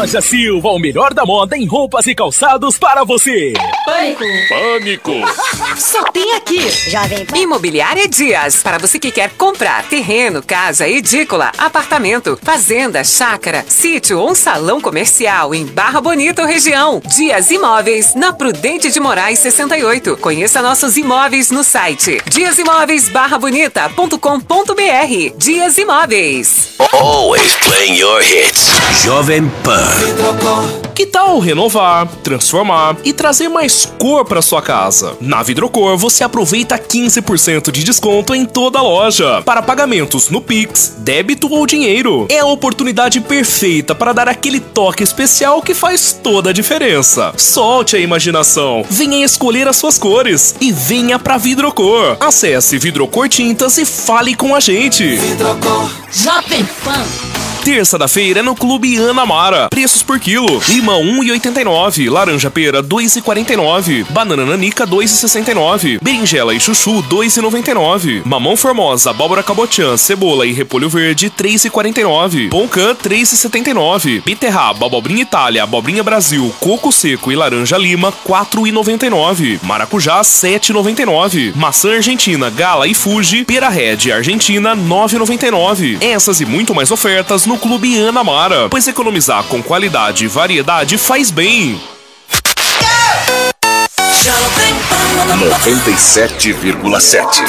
Loja Silva, o melhor da moda em roupas e calçados para você. Pânico. Só tem aqui. Jovem Pan. Imobiliária Dias. Para você que quer comprar terreno, casa, edícula, apartamento, fazenda, chácara, sítio ou um salão comercial em Barra Bonita ou região. Dias Imóveis, na Prudente de Moraes 68. Conheça nossos imóveis no site diasimóveisbarrabonita.com.br. Dias Imóveis. Always playing your hits. Jovem Pan. Que tal renovar, transformar e trazer mais cor para sua casa? Na Vidrocor você aproveita 15% de desconto em toda a loja para pagamentos no Pix, débito ou dinheiro. É a oportunidade perfeita para dar aquele toque especial que faz toda a diferença. Solte a imaginação, venha escolher as suas cores e venha pra Vidrocor. Acesse Vidrocor Tintas e fale com a gente. Vidrocor. Jovem Pan. Terça da feira é no Clube Ana Mara. Preços por quilo: lima 1,89, laranja pera 2,49, banana nanica 2,69, berinjela e chuchu 2,99, mamão formosa, abóbora cabotiã, cebola e repolho verde 3,49, poncã 3,79, beterraba, abobrinha Itália, abobrinha Brasil, coco seco e laranja lima 4,99, maracujá 7,99, maçã argentina, gala e fuji, pera red argentina 9,99. Essas e muito mais ofertas no Clube Ana Mara, pois economizar com qualidade e variedade faz bem. 97,7.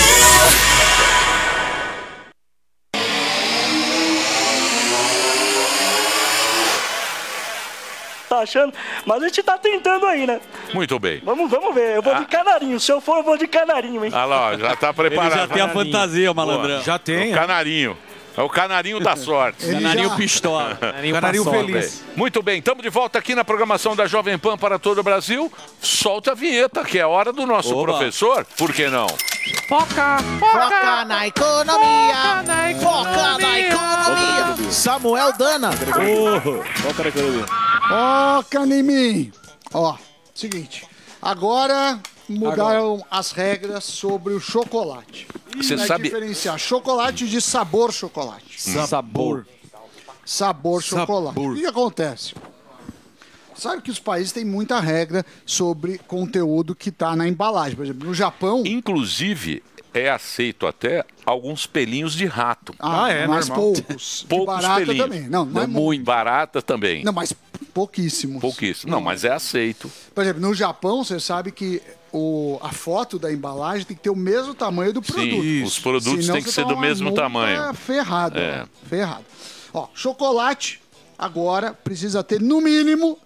Tá achando? Mas a gente tá tentando aí, né? Muito bem. Vamos ver. Eu vou de canarinho. Se eu for, eu vou de canarinho, hein? Ah lá, ó, já tá preparado. Ele já tem a fantasia, o malandrão. Já tem. O canarinho. É o canarinho da sorte. Canarinho pistola. Canarinho feliz. Muito bem, estamos de volta aqui na programação da Jovem Pan para todo o Brasil. Solta a vinheta, que é a hora do nosso professor. Por que não? Foca na economia. Foca na economia. Samuel Dana. Foca na economia. Foca em mim. Ó, seguinte. Agora mudaram as regras sobre o chocolate. Você Vai sabe diferenciar chocolate de sabor chocolate. Sabor chocolate. O que acontece? Sabe que os países têm muita regra sobre conteúdo que está na embalagem. Por exemplo, no Japão... Inclusive, é aceito até alguns pelinhos de rato. Mas normal. poucos. Poucos de barata pelinhos. também. Não é muito. Barata também. Não, mas pouquíssimos. Pouquíssimo. Não, mas é aceito. Por exemplo, no Japão, você sabe que a foto da embalagem tem que ter o mesmo tamanho do produto. Sim, os produtos Senão têm que você ser toma do uma mesmo multa tamanho. Ferrado. É. Ferrado. Ó, chocolate agora precisa ter no mínimo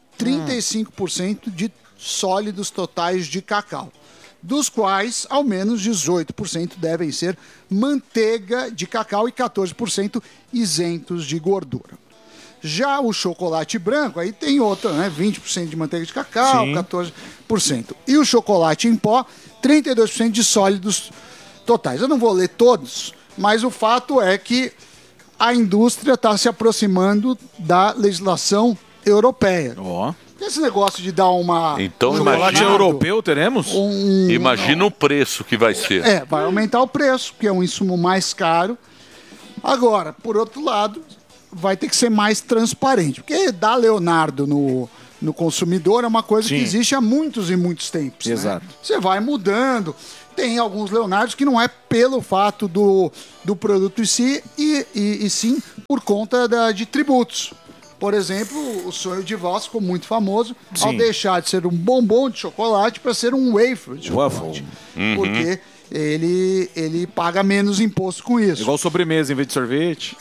35% de sólidos totais de cacau, dos quais ao menos 18% devem ser manteiga de cacau e 14% isentos de gordura. Já o chocolate branco, aí tem outra, né? 20% de manteiga de cacau, 14%. E o chocolate em pó, 32% de sólidos totais. Eu não vou ler todos, mas o fato é que a indústria está se aproximando da legislação europeia. Esse negócio de dar uma... Então, Chocolate europeu teremos? Imagina o preço que vai ser. Vai aumentar o preço, que é um insumo mais caro. Agora, por outro lado, vai ter que ser mais transparente. Porque dar Leonardo no consumidor é uma coisa que existe há muitos e muitos tempos. Exato. Né? Você vai mudando. Tem alguns Leonardos que não é pelo fato do produto em si, e sim por conta de tributos. Por exemplo, o Sonho de Valsa ficou muito famoso ao deixar de ser um bombom de chocolate para ser um wafer de chocolate. Porque ele paga menos imposto com isso. Igual sobremesa em vez de sorvete.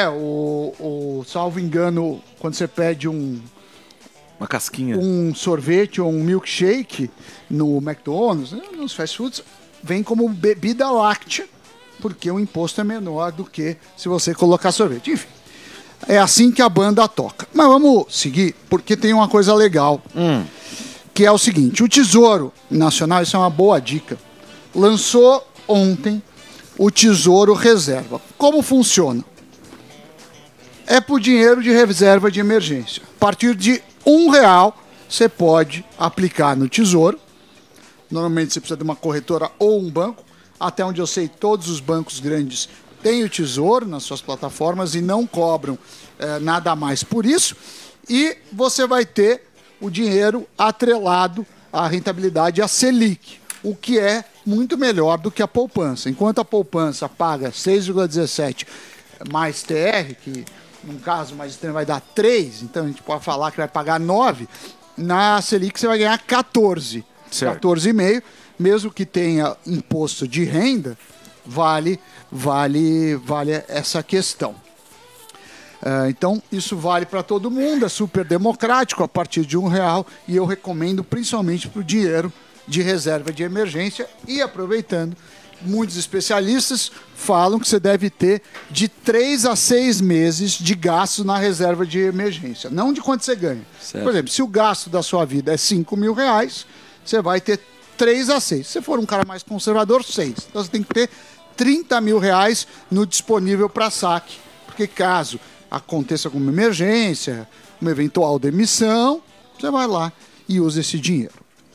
Salvo engano, quando você pede uma casquinha, um sorvete ou um milkshake no McDonald's, nos fast foods, vem como bebida láctea, porque o imposto é menor do que se você colocar sorvete. Enfim, é assim que a banda toca. Mas vamos seguir, porque tem uma coisa legal, que é o seguinte: o Tesouro Nacional, isso é uma boa dica, lançou ontem o Tesouro Reserva. Como funciona? É por dinheiro de reserva de emergência. A partir de R$1 você pode aplicar no Tesouro. Normalmente você precisa de uma corretora ou um banco. Até onde eu sei, todos os bancos grandes têm o Tesouro nas suas plataformas e não cobram nada mais por isso. E você vai ter o dinheiro atrelado à rentabilidade, à Selic, o que é muito melhor do que a poupança. Enquanto a poupança paga 6,17 mais TR, que num caso mais extremo vai dar 3, então a gente pode falar que vai pagar 9, na Selic você vai ganhar 14, 14,5, mesmo que tenha imposto de renda, vale essa questão. Então, isso vale para todo mundo, é super democrático a partir de R$1, e eu recomendo principalmente para o dinheiro de reserva de emergência. E aproveitando, muitos especialistas falam que você deve ter de 3 a 6 meses de gasto na reserva de emergência, não de quanto você ganha. Por exemplo, se o gasto da sua vida é R$5.000, você vai ter 3 a 6. Se for um cara mais conservador, 6. Então você tem que ter R$30.000 no disponível para saque, porque caso aconteça alguma emergência, uma eventual demissão, você vai lá e usa esse dinheiro.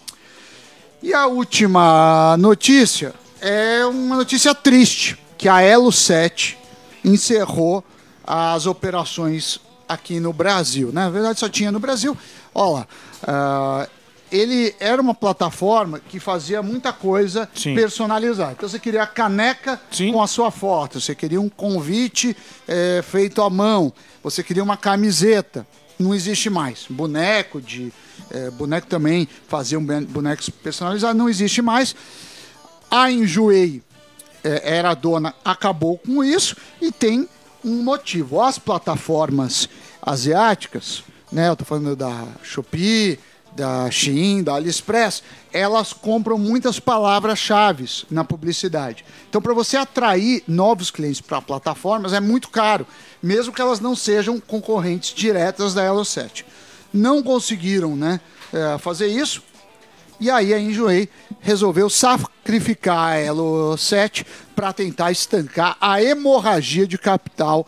E a última notícia é uma notícia triste, que a Elo 7 encerrou as operações aqui no Brasil. Na verdade, só tinha no Brasil. Olha lá, ele era uma plataforma que fazia muita coisa personalizada. Então você queria a caneca com a sua foto, você queria um convite feito à mão, você queria uma camiseta. Não existe mais. Boneco também, fazia bonecos personalizados, não existe mais. A Enjoei era a dona, acabou com isso, e tem um motivo. As plataformas asiáticas, né, eu tô falando da Shopee, da Shein, da AliExpress, elas compram muitas palavras-chave na publicidade. Então, para você atrair novos clientes para plataformas, é muito caro, mesmo que elas não sejam concorrentes diretas da Elo 7. Não conseguiram, né, fazer isso, e aí a Enjoei resolveu sacrificar a Elo 7 para tentar estancar a hemorragia de capital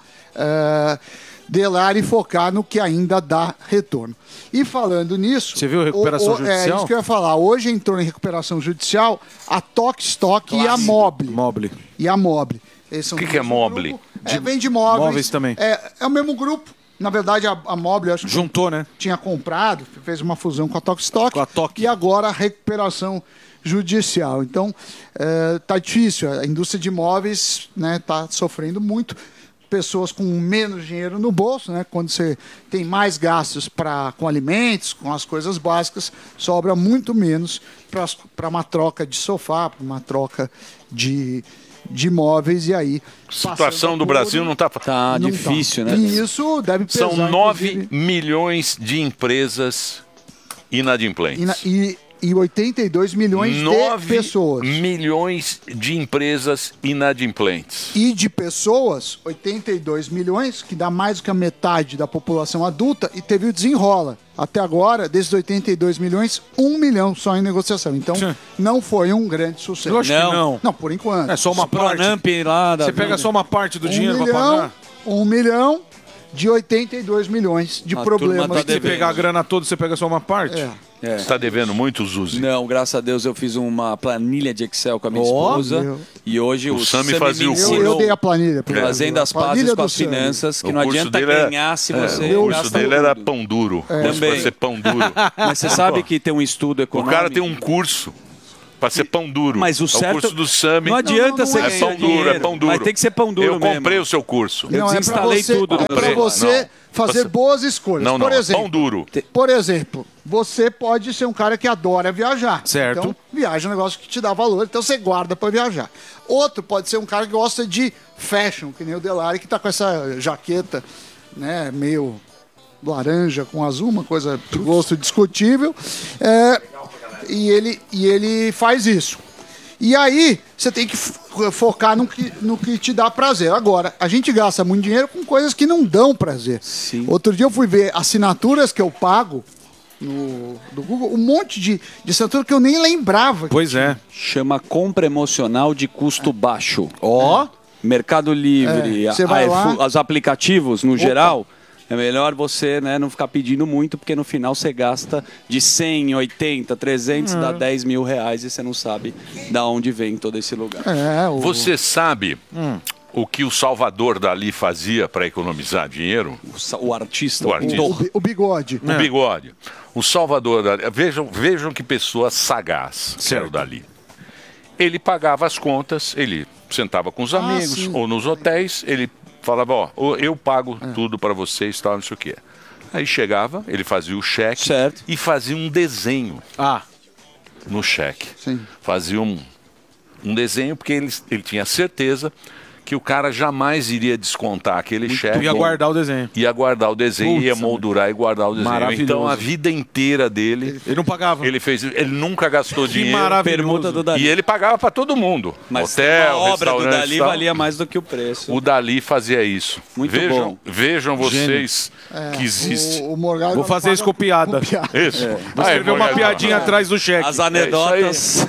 dela e focar no que ainda dá retorno. E falando nisso... Você viu a recuperação judicial? É isso que eu ia falar. Hoje entrou em recuperação judicial a Tokstok e a Mobile. E a Mobile. O que é Mobile? Vem de móveis. Móveis também. É o mesmo grupo. Na verdade, a Mobile, acho que juntou, né? Tinha comprado, fez uma fusão com a Tokstok. E agora a recuperação judicial. Então, tá difícil. A indústria de imóveis, né, tá sofrendo muito. Pessoas com menos dinheiro no bolso, né? Quando você tem mais gastos com alimentos, com as coisas básicas, sobra muito menos para uma troca de sofá, para uma troca de imóveis. E aí a situação do Brasil não está difícil, né? E isso deve pesar. São 9 milhões de empresas inadimplentes. E 82 milhões de pessoas. 9 milhões de empresas inadimplentes. E de pessoas, 82 milhões, que dá mais do que a metade da população adulta, e teve o desenrola. Até agora, desses 82 milhões, 1 milhão só em negociação. Então, não foi um grande sucesso. Eu acho que não. Não, por enquanto. É só uma parte. Você pega só uma parte do dinheiro para pagar? 1 milhão de 82 milhões de problemas. Se pegar a grana toda, você pega só uma parte? Você está devendo muito, Zuzi? Não, graças a Deus eu fiz uma planilha de Excel com a minha esposa. E hoje o Sami fazia o curso. Eu dei a planilha. Fazendo as pazes com as finanças, que não adianta ganhar se você o curso dele era pão duro. Também. Ser pão duro. Mas você sabe que tem um estudo econômico. O cara tem um curso para ser pão duro. Mas o certo... É o curso do Sami. Não adianta você ganhar pão duro, é pão duro. Mas tem que ser pão duro Eu comprei o seu curso. Eu desinstalei tudo. É para você fazer boas escolhas. Não, por exemplo, pão duro. Por exemplo, você pode ser um cara que adora viajar. Certo. Então, viaja é um negócio que te dá valor, então você guarda para viajar. Outro pode ser um cara que gosta de fashion, que nem o Delari, que tá com essa jaqueta, né, meio laranja com azul, uma coisa de gosto discutível. E ele faz isso. E aí, você tem que focar no que te dá prazer. Agora, a gente gasta muito dinheiro com coisas que não dão prazer. Sim. Outro dia eu fui ver assinaturas que eu pago do Google, um monte de assinatura que eu nem lembrava. Pois é. Chama compra emocional de custo baixo. Mercado Livre, os aplicativos no geral... É melhor você, né, não ficar pedindo muito, porque no final você gasta de 100, 80, 300, dá 10 mil reais e você não sabe de onde vem todo esse lugar. Você sabe o que o Salvador Dalí fazia para economizar dinheiro? O artista. O bigode. O bigode. O Salvador Dalí. Vejam que pessoa sagaz que era o Dalí. Ele pagava as contas, ele sentava com os amigos ou nos hotéis, ele falava, ó, eu pago tudo para vocês, tal, não sei o quê. Aí chegava, ele fazia o cheque e fazia um desenho no cheque. Sim. Fazia um desenho porque ele tinha certeza que o cara jamais iria descontar aquele cheque. Ia guardar o desenho. Ia guardar o desenho, ia moldurar e guardar o desenho. Maravilhoso. Então a vida inteira dele... Ele não pagava. Ele nunca gastou dinheiro. Permuta do Dalí. E ele pagava para todo mundo. Mas hotel, a obra do Dalí tal. valia mais do que o preço. O Dalí fazia isso. Muito bom. Vejam vocês que existe. O Morgado Vou fazer isso com piada. Isso. Vou escrever uma piadinha atrás do cheque. As anedotas.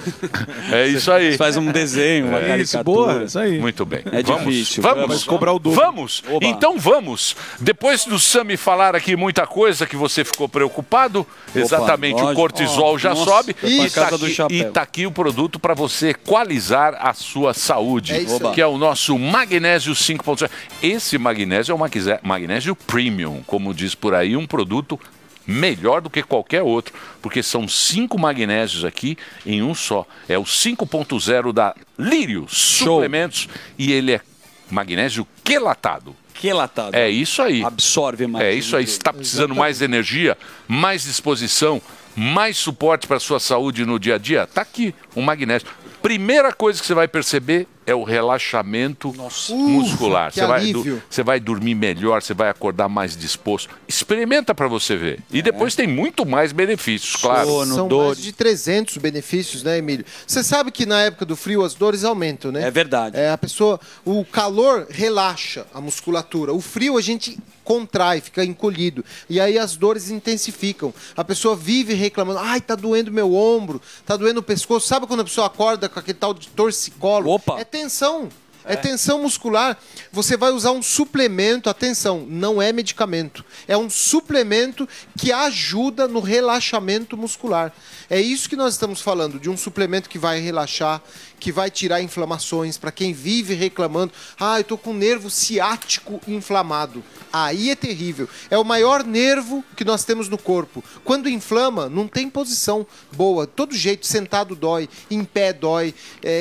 É isso aí. Você faz um desenho, uma caricatura. Isso, boa, isso aí. Muito bem. É difícil. Vamos cobrar o dobro. Vamos. Oba. Então vamos. Depois do Sami falar aqui muita coisa que você ficou preocupado, exatamente, o lógico. cortisol já Nossa, sobe foi pra casa do e chapéu. tá aqui o produto para você equalizar a sua saúde, que é o nosso magnésio 5.0. Esse magnésio é um magnésio premium, como diz por aí, um produto melhor do que qualquer outro, porque são 5 magnésios aqui em um só. É o 5.0 da Lírio Suplementos e ele é magnésio quelatado. Quelatado. É isso aí. Absorve mais. É isso aí. Você está precisando mais energia, mais disposição, mais suporte para a sua saúde no dia a dia? Tá aqui o magnésio. Primeira coisa que você vai perceber é o relaxamento muscular. Você vai dormir melhor, você vai acordar mais disposto. Experimenta para você ver. E depois tem muito mais benefícios, claro. São mais de 300 benefícios, né, Emílio? Você sabe que na época do frio as dores aumentam, né? É verdade. A pessoa, o calor relaxa a musculatura. O frio a gente contrai, fica encolhido. E aí as dores intensificam. A pessoa vive reclamando, ai, tá doendo meu ombro, tá doendo o pescoço. Sabe quando a pessoa acorda com aquele tal de torcicolo? Opa! É tensão. É tensão muscular. Você vai usar um suplemento, atenção, não é medicamento. É um suplemento que ajuda no relaxamento muscular. É isso que nós estamos falando, de um suplemento que vai relaxar, que vai tirar inflamações. Para quem vive reclamando, eu tô com o nervo ciático inflamado. Aí é terrível. É o maior nervo que nós temos no corpo. Quando inflama, não tem posição boa. Todo jeito, sentado dói, em pé dói.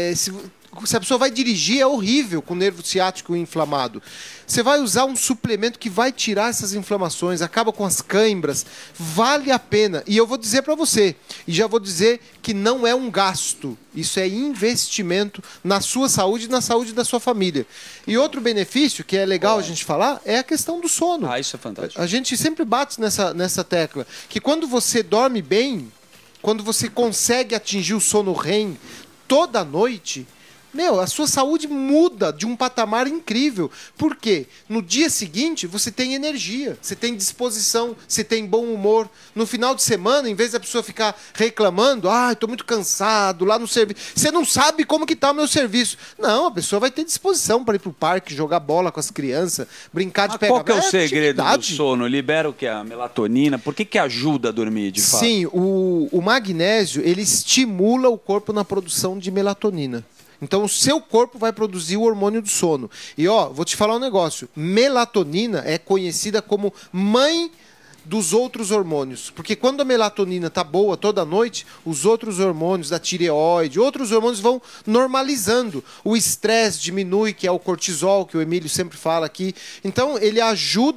Se a pessoa vai dirigir, é horrível com o nervo ciático inflamado. Você vai usar um suplemento que vai tirar essas inflamações, acaba com as cãibras. Vale a pena. E eu vou dizer para você, e já vou dizer que não é um gasto. Isso é investimento na sua saúde e na saúde da sua família. E outro benefício, que é legal a gente falar, é a questão do sono. Isso é fantástico. A gente sempre bate nessa tecla. Que quando você dorme bem, quando você consegue atingir o sono REM toda noite... a sua saúde muda de um patamar incrível. Por quê? No dia seguinte, você tem energia, você tem disposição, você tem bom humor. No final de semana, em vez da pessoa ficar reclamando, estou muito cansado lá no serviço. Você não sabe como que tá o meu serviço. Não, a pessoa vai ter disposição para ir pro parque, jogar bola com as crianças, brincar de pegar. Qual que é o segredo do sono? Libera o que? A melatonina? Por que ajuda a dormir, de fato? Sim, o magnésio, ele estimula o corpo na produção de melatonina. Então o seu corpo vai produzir o hormônio do sono. E vou te falar um negócio. Melatonina é conhecida como mãe dos outros hormônios. Porque quando a melatonina tá boa toda noite, os outros hormônios da tireoide, outros hormônios vão normalizando. O estresse diminui, que é o cortisol, que o Emílio sempre fala aqui. Então ele ajuda